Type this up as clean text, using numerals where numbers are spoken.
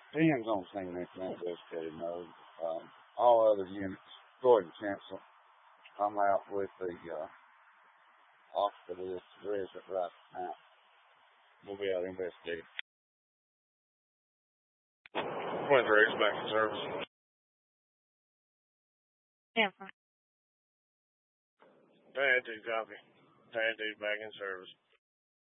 Depends on seeing anything investigated mode. All other units, go ahead and cancel. I'm out with the hospitalist resident right now. We'll be out investigating. 23 is back in service. Tampa. Pad 2 copy. Pad 2 back in service.